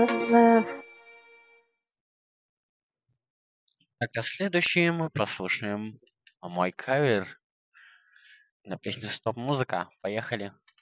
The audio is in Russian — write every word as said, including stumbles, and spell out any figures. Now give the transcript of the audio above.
Так, а следующее мы послушаем мой кавер на песню "Стоп, музыка". Поехали.